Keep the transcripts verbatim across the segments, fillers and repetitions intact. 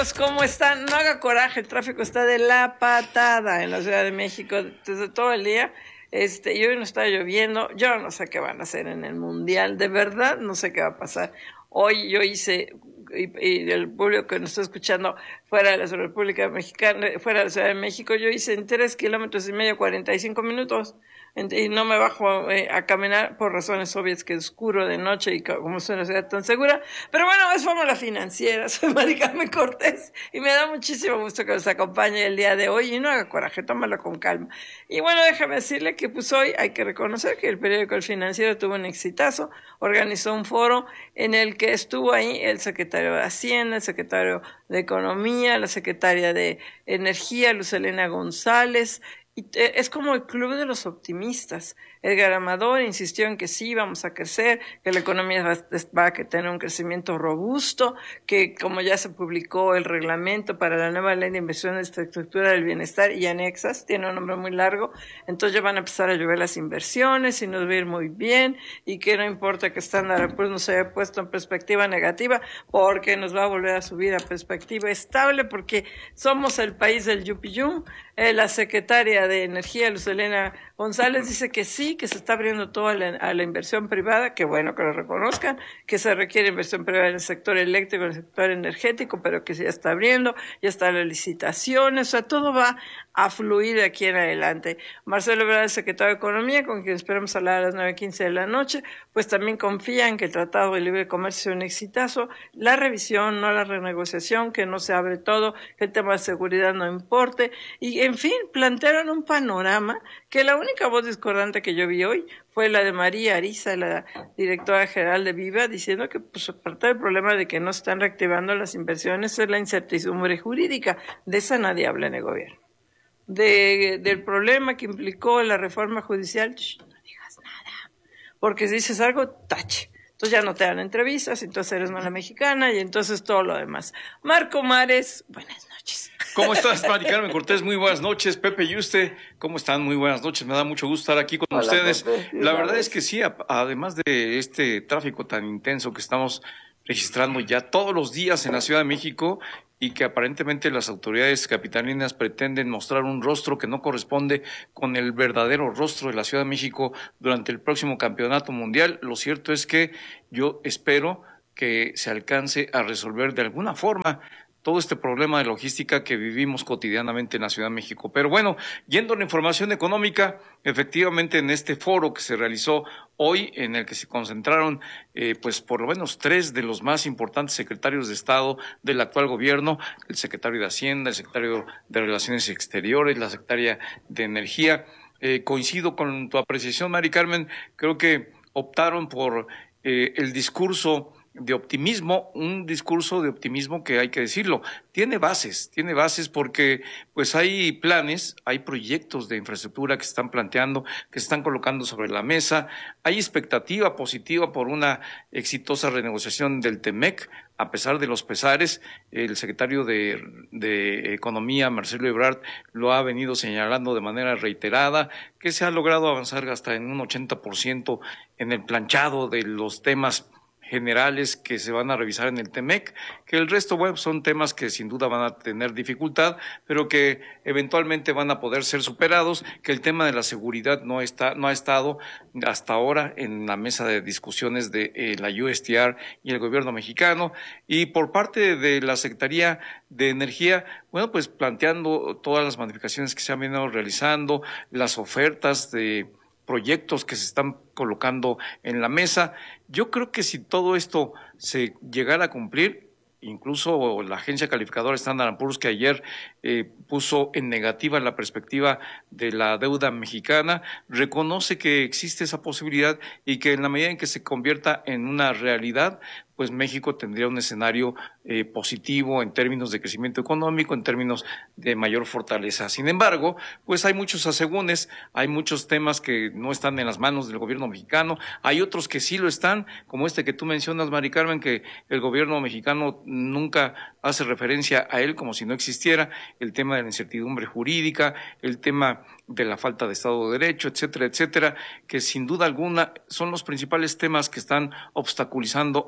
amigos, ¿cómo están? No haga coraje, el tráfico está de la patada en la Ciudad de México desde todo el día. Este, y hoy no está lloviendo. Yo no sé qué van a hacer en el Mundial, de verdad no sé qué va a pasar. Hoy yo hice, y, y el público que nos está escuchando fuera de la República Mexicana, fuera de la Ciudad de México, yo hice en tres kilómetros y medio, cuarenta y cinco minutos. Y no me bajo eh, a caminar por razones obvias, que es oscuro de noche y como es una ciudad tan segura. Pero bueno, es Fórmula Financiera. Soy Mari Carmen Cortés y me da muchísimo gusto que nos acompañe el día de hoy. Y no haga coraje, tómalo con calma. Y bueno, déjame decirle que pues hoy hay que reconocer que el periódico El Financiero tuvo un exitazo. Organizó un foro en el que estuvo ahí el secretario de Hacienda, el secretario de Economía, la secretaria de Energía, Luz Helena González. Y es como el club de los optimistas. Edgar Amador insistió en que sí, vamos a crecer, que la economía va, va a tener un crecimiento robusto, que como ya se publicó el reglamento para la nueva ley de inversión de infraestructura del bienestar y anexas, tiene un nombre muy largo, entonces ya van a empezar a llover las inversiones y nos va a ir muy bien, y que no importa que Standard Poor's nos haya puesto en perspectiva negativa, porque nos va a volver a subir a perspectiva estable, porque somos el país del yupiyum. Eh, la secretaria de Energía, Luz Helena González, dice que sí, que se está abriendo todo a la, a la inversión privada, que bueno que lo reconozcan, que se requiere inversión privada en el sector eléctrico, en el sector energético, pero que se ya está abriendo, ya están las licitaciones, o sea, todo va a fluir de aquí en adelante. Marcelo Ebrard, el secretario de Economía, con quien esperamos hablar a las nueve quince de la noche, pues también confía en que el Tratado de Libre Comercio sea un exitazo, la revisión, no la renegociación, que no se abre todo, que el tema de seguridad no importe, y en fin, plantearon un panorama que la única voz discordante que yo vi hoy fue la de María Ariza, la directora general de Viva, diciendo que pues parte del problema de que no están reactivando las inversiones es la incertidumbre jurídica. De esa nadie habla en el gobierno. De, del problema que implicó la reforma judicial, shh, no digas nada, porque si dices algo, tache. Entonces ya no te dan entrevistas, entonces eres mala mexicana y entonces todo lo demás. Marco Mares, buenas noches. ¿Cómo estás, Mari Carmen Cortés? Muy buenas noches. Pepe y usted, ¿cómo están? Muy buenas noches. Me da mucho gusto estar aquí con Hola, ustedes. Pepe, La verdad vez. es que sí, además de este tráfico tan intenso que estamos registrando ya todos los días en la Ciudad de México, y que aparentemente las autoridades capitalinas pretenden mostrar un rostro que no corresponde con el verdadero rostro de la Ciudad de México durante el próximo campeonato mundial. Lo cierto es que yo espero que se alcance a resolver de alguna forma todo este problema de logística que vivimos cotidianamente en la Ciudad de México. Pero bueno, yendo a la información económica, efectivamente en este foro que se realizó hoy, en el que se concentraron eh, pues por lo menos tres de los más importantes secretarios de Estado del actual gobierno, el secretario de Hacienda, el secretario de Relaciones Exteriores, la secretaria de Energía. Eh, coincido con tu apreciación, Mari Carmen, creo que optaron por eh, el discurso de optimismo, un discurso de optimismo que hay que decirlo, tiene bases, tiene bases porque pues hay planes, hay proyectos de infraestructura que se están planteando, que se están colocando sobre la mesa, hay expectativa positiva por una exitosa renegociación del T-MEC, a pesar de los pesares. El secretario de, de Economía, Marcelo Ebrard, lo ha venido señalando de manera reiterada, que se ha logrado avanzar hasta en un ochenta por ciento en el planchado de los temas generales que se van a revisar en el T-MEC, que el resto, bueno, son temas que sin duda van a tener dificultad, pero que eventualmente van a poder ser superados, que el tema de la seguridad no está, no ha estado hasta ahora en la mesa de discusiones de eh, la U S T R y el gobierno mexicano, y por parte de la Secretaría de Energía, bueno, pues planteando todas las modificaciones que se han venido realizando, las ofertas de proyectos que se están colocando en la mesa. Yo creo que si todo esto se llegara a cumplir, incluso la agencia calificadora Standard Poor's, que ayer eh, puso en negativa la perspectiva de la deuda mexicana, reconoce que existe esa posibilidad y que en la medida en que se convierta en una realidad, pues México tendría un escenario eh, positivo en términos de crecimiento económico, en términos de mayor fortaleza. Sin embargo, pues hay muchos asegúnes, hay muchos temas que no están en las manos del gobierno mexicano, hay otros que sí lo están, como este que tú mencionas, Mari Carmen, que el gobierno mexicano nunca hace referencia a él como si no existiera, el tema de la incertidumbre jurídica, el tema de la falta de Estado de Derecho, etcétera, etcétera, que sin duda alguna son los principales temas que están obstaculizando a la inversión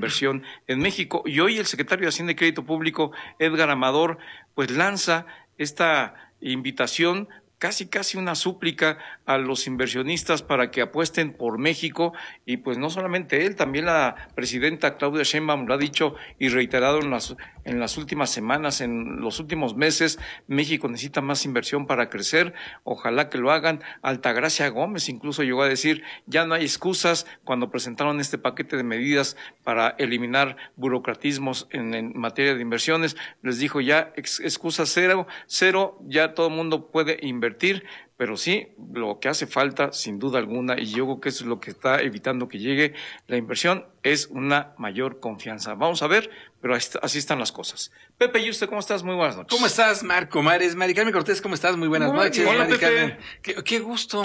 inversión en México. Y hoy el secretario de Hacienda y Crédito Público, Edgar Amador, pues lanza esta invitación, casi casi una súplica a los inversionistas para que apuesten por México, y pues no solamente él, también la presidenta Claudia Sheinbaum lo ha dicho y reiterado en las en las últimas semanas, en los últimos meses. México necesita más inversión para crecer, ojalá que lo hagan. Altagracia Gómez incluso llegó a decir, ya no hay excusas, cuando presentaron este paquete de medidas para eliminar burocratismos en, en materia de inversiones, les dijo ya ex, excusas cero, cero, ya todo el mundo puede invertir. Pero sí, lo que hace falta, sin duda alguna, y yo creo que eso es lo que está evitando que llegue la inversión, es una mayor confianza. Vamos a ver, pero así están las cosas. Pepe, ¿y usted cómo estás? Muy buenas noches. ¿Cómo estás, Marco Mares? Mari Carmen Cortés, ¿cómo estás? Muy buenas Muy noches, hola, Mari Pepe. Carmen. Qué, qué gusto.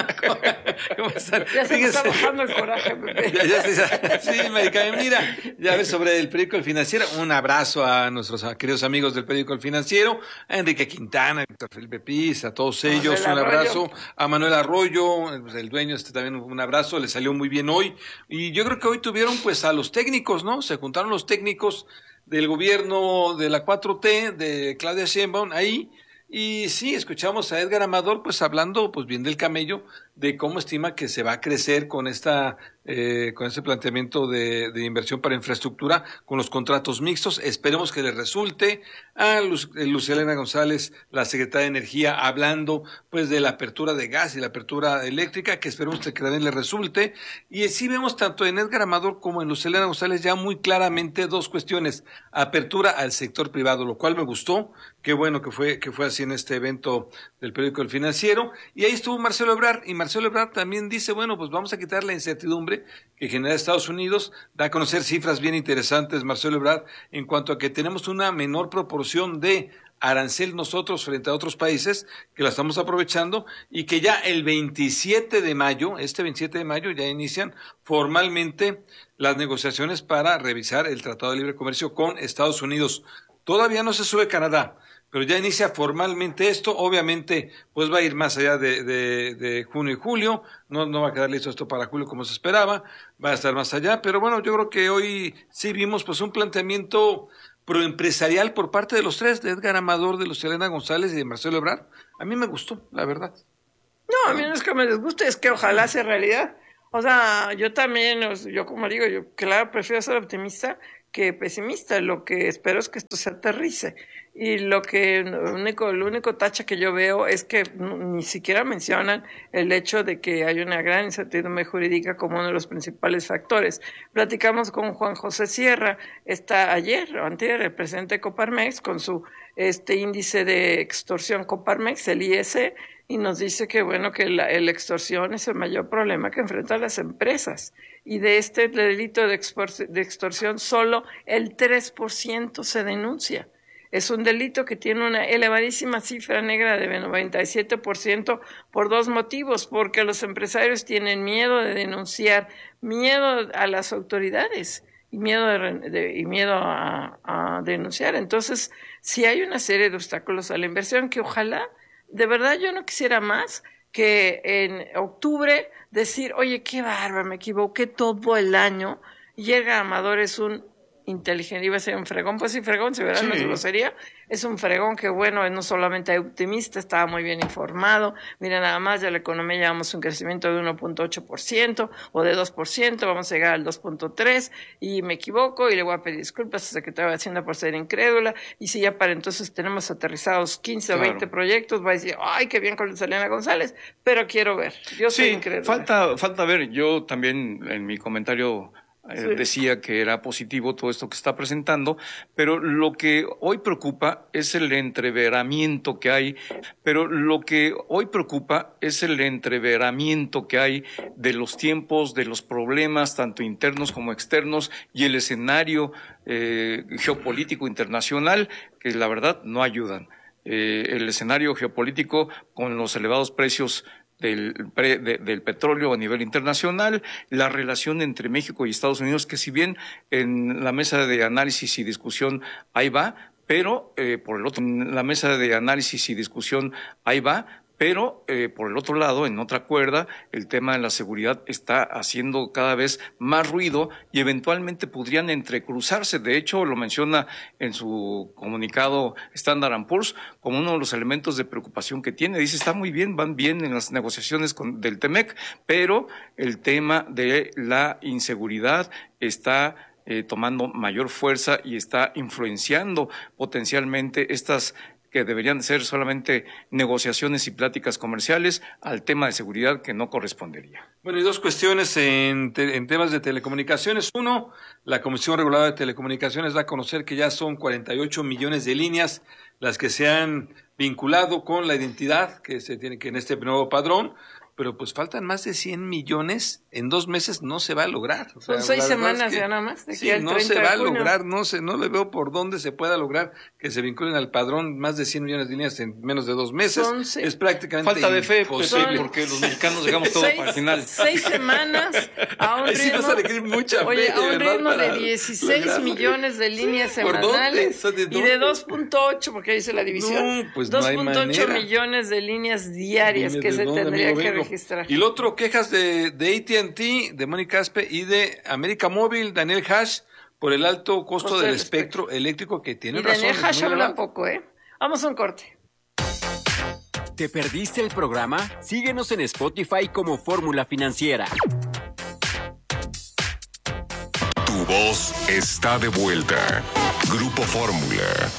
¿Cómo están? Ya se me está bajando el coraje, Pepe. Ya, ya, ya, sí, Mari Carmen, mira, ya ves sobre el periódico El Financiero. Un abrazo a nuestros queridos amigos del periódico El Financiero, a Enrique Quintana, a Víctor Felipe Piz, a todos ellos, un abrazo. A Manuel Arroyo, el dueño, este también un abrazo, le salió muy bien hoy. Y yo creo que hoy tuvieron pues a los técnicos, ¿no? Se juntaron los técnicos del gobierno de la cuatro T, de Claudia Sheinbaum, ahí. Y sí, escuchamos a Edgar Amador pues hablando pues bien del camello, de cómo estima que se va a crecer con esta eh, con este planteamiento de, de inversión para infraestructura, con los contratos mixtos. Esperemos que les resulte. A Luz, Luz Helena González, la secretaria de Energía, hablando pues de la apertura de gas y la apertura eléctrica, que esperemos que también les resulte. Y sí vemos tanto en Edgar Amador como en Luz Helena González ya muy claramente dos cuestiones: apertura al sector privado, lo cual me gustó. Qué bueno que fue que fue así en este evento del periódico El Financiero. Y ahí estuvo Marcelo Ebrard, y Marcelo Ebrard también dice, bueno, pues vamos a quitar la incertidumbre que genera Estados Unidos. Da a conocer cifras bien interesantes Marcelo Ebrard en cuanto a que tenemos una menor proporción de arancel nosotros frente a otros países, que la estamos aprovechando, y que ya el veintisiete de mayo, este veintisiete de mayo, ya inician formalmente las negociaciones para revisar el Tratado de Libre Comercio con Estados Unidos. Todavía no se sube Canadá, pero ya inicia formalmente esto. Obviamente, pues va a ir más allá de, de, de junio y julio. No, no va a quedar listo esto para julio como se esperaba. Va a estar más allá. Pero bueno, yo creo que hoy sí vimos pues un planteamiento proempresarial por parte de los tres, de Edgar Amador, de Luz Helena González y de Marcelo Ebrard. A mí me gustó, la verdad. No, a mí no es que me disguste, es que ojalá sea realidad. O sea, yo también, yo como digo, yo claro, prefiero ser optimista que pesimista. Lo que espero es que esto se aterrice. Y lo que lo único, lo único tacha que yo veo es que ni siquiera mencionan el hecho de que hay una gran incertidumbre jurídica como uno de los principales factores. Platicamos con Juan José Sierra, está ayer o antier, el presidente de Coparmex, con su este índice de extorsión Coparmex, el I S, y nos dice que bueno, que la, la extorsión es el mayor problema que enfrentan las empresas. Y de este delito de, de extorsión solo el tres por ciento se denuncia. Es un delito que tiene una elevadísima cifra negra de noventa y siete por ciento por dos motivos: porque los empresarios tienen miedo de denunciar, miedo a las autoridades y miedo, de, de, y miedo a, a denunciar. Entonces, sí hay una serie de obstáculos a la inversión que ojalá, de verdad yo no quisiera más que en octubre decir, oye, qué bárbaro, me equivoqué todo el año. Llega Amador, es un inteligente, iba a ser un fregón, pues sí, fregón, si verán, sí. No lo sería. Es un fregón que, bueno, no solamente optimista, estaba muy bien informado. Mira, nada más, ya la economía llevamos un crecimiento de uno punto ocho por ciento o de dos por ciento, vamos a llegar al dos punto tres, y me equivoco y le voy a pedir disculpas al secretario de Hacienda por ser incrédula. Y si ya para entonces tenemos aterrizados quince claro. o veinte proyectos, va a decir, ay, qué bien con Luz Helena González, pero quiero ver. Yo soy sí, incrédula. Falta, falta ver. Yo también en mi comentario Sí. decía que era positivo todo esto que está presentando, pero lo que hoy preocupa es el entreveramiento que hay, pero lo que hoy preocupa es el entreveramiento que hay de los tiempos, de los problemas, tanto internos como externos, y el escenario eh, geopolítico internacional, que la verdad no ayudan. Eh, el escenario geopolítico con los elevados precios Del, pre, de, del petróleo a nivel internacional, la relación entre México y Estados Unidos, que si bien en la mesa de análisis y discusión ahí va, pero eh, por el otro, en la mesa de análisis y discusión ahí va, pero eh, por el otro lado, en otra cuerda, el tema de la seguridad está haciendo cada vez más ruido y eventualmente podrían entrecruzarse. De hecho, lo menciona en su comunicado Standard and Poor's como uno de los elementos de preocupación que tiene. Dice, está muy bien, van bien en las negociaciones con, del T-MEC, pero el tema de la inseguridad está eh, tomando mayor fuerza y está influenciando potencialmente estas que deberían ser solamente negociaciones y pláticas comerciales al tema de seguridad que no correspondería. Bueno, y dos cuestiones en, te, en temas de telecomunicaciones. Uno, la Comisión Reguladora de Telecomunicaciones da a conocer que ya son cuarenta y ocho millones de líneas las que se han vinculado con la identidad que se tiene que en este nuevo padrón, pero pues faltan más de cien millones, en dos meses no se va a lograr. O sea, son seis semanas ya nada más. De sí, no se va a lograr, no se, no le veo por dónde se pueda lograr que se vinculen al padrón más de cien millones de líneas en menos de dos meses. Son es prácticamente falta de fe, pues sí, imposible. porque los mexicanos dejamos todo seis, para el final. Seis semanas a un ritmo, sí vas a requerir mucha oye, fe, a un de verdad, ritmo de para dieciséis lograrlo. millones de líneas Sí, ¿por semanales dónde? ¿De y de dos punto ocho, porque ahí dice la división, No, pues no hay dos punto ocho manera. millones de líneas diarias Dime que de se dónde, tendría amigo, que vengo. registrar. Y lo otro, quejas de, de A T and T, de Mónica Aspe y de América Móvil, Daniel Hash, por el alto costo, Costo del del espectro, espectro eléctrico que tiene Y razón. Daniel es Hash muy habla elevado. poco, ¿eh? Vamos a un corte. ¿Te perdiste el programa? Síguenos en Spotify como Fórmula Financiera. Tu voz está de vuelta. Grupo Fórmula.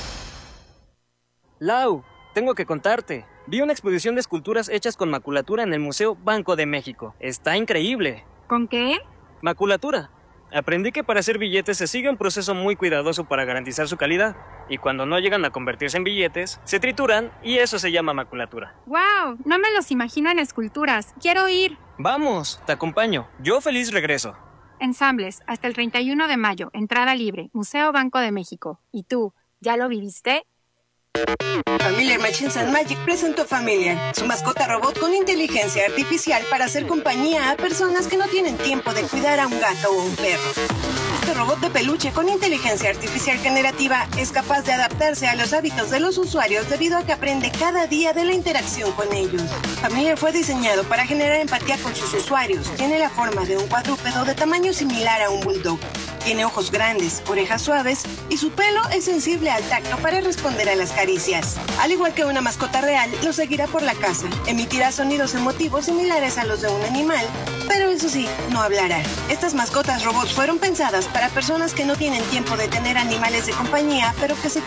Lau, tengo que contarte. Vi una exposición de esculturas hechas con maculatura en el Museo Banco de México. Está increíble. ¿Con qué? Maculatura. Aprendí que para hacer billetes se sigue un proceso muy cuidadoso para garantizar su calidad. Y cuando no llegan a convertirse en billetes, se trituran y eso se llama maculatura. ¡Wow! No me los imagino en esculturas. Quiero ir. Vamos, te acompaño. Yo feliz regreso. Ensambles, hasta el treinta y uno de mayo. Entrada libre. Museo Banco de México. ¿Y tú, ya lo viviste? Familiar Machines and Magic presentó Familiar, su mascota robot con inteligencia artificial para hacer compañía a personas que no tienen tiempo de cuidar a un gato o un perro. Este robot de peluche con inteligencia artificial generativa es capaz de adaptarse a los hábitos de los usuarios debido a que aprende cada día de la interacción con ellos. Familiar fue diseñado para generar empatía con sus usuarios. Tiene la forma de un cuadrúpedo de tamaño similar a un bulldog. Tiene ojos grandes, orejas suaves y su pelo es sensible al tacto para responder a las caricias. Al igual que una mascota real, lo seguirá por la casa. Emitirá sonidos emotivos similares a los de un animal, pero eso sí, no hablará. Estas mascotas robots fueron pensadas para personas que no tienen tiempo de tener animales de compañía, pero que se